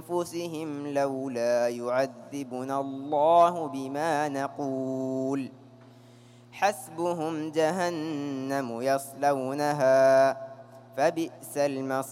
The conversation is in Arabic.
أنفسهم لولا يعذبنا الله بما نقول حسبهم جهنم يصلونها فبئس المصير.